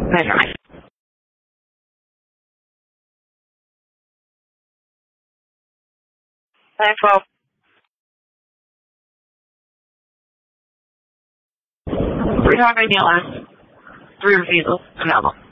measurement. Thanks, well. 3 hard ideal last. 3 refusals available.